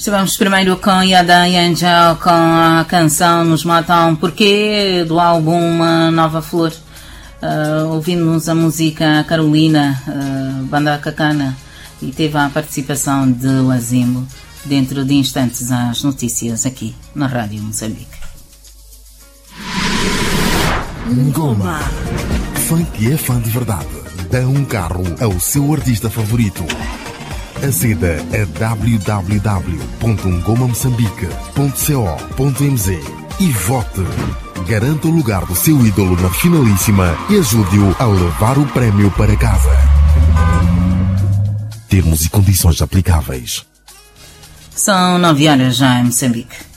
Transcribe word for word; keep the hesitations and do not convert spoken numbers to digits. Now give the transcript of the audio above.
Estivemos primeiro com Yada e Angel com a canção Nos Matam Porquê, do álbum Nova Flor. Uh, ouvimos a música Carolina, uh, Banda Cacana, e teve a participação de Wazimbo. Dentro de instantes as notícias aqui na Rádio Moçambique. Ngoma. Funk é fã de verdade. Dá um carro ao seu artista favorito. Aceda a w w w ponto ngoma moçambique ponto co ponto m z e vote. Garanta o lugar do seu ídolo na finalíssima e ajude-o a levar o prémio para casa. Termos e condições aplicáveis. São nove horas já em Moçambique.